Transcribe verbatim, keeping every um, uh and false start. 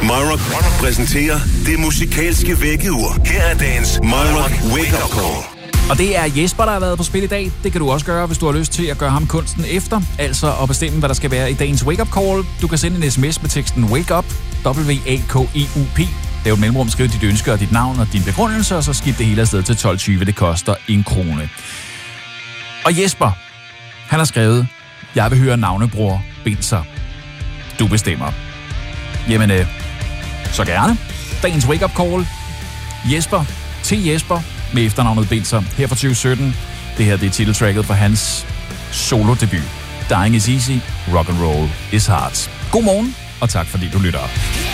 MyRock præsenterer det musikalske vækkeur. Her er dagens MyRock Wake Up Call. Og det er Jesper, der har været på spil i dag. Det kan du også gøre, hvis du har lyst til at gøre ham kunsten efter. Altså at bestemme, hvad der skal være i dagens Wake Up Call. Du kan sende en sms med teksten Wake Up, W A K E U P. Lav et mellemrum, skriv dit ønske og dit navn og din begrundelse, og så skib det hele afsted til tolv tyve. Det koster en krone. Og Jesper, han har skrevet, jeg vil høre navnebror Binser. Du bestemmer. Jamen, øh, så gerne. Dagens Wake Up Call. Jesper til Jesper med efternavnet Binser her fra tyve sytten. Det her det er titeltracket for hans solo-debut. Dying is easy, rock and roll is hard. God morgen, og tak fordi du lytter.